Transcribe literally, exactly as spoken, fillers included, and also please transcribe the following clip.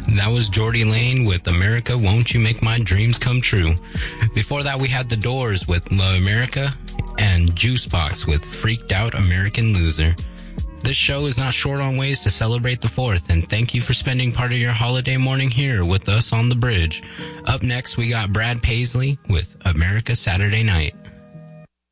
That was Geordie Lane with America, Won't You Make My Dreams Come True. Before that, we had The Doors with Love America and Juicebox with Freaked Out American Loser. This show is not short on ways to celebrate the fourth, and thank you for spending part of your holiday morning here with us on the bridge. Up next, we got Brad Paisley with America Saturday Night.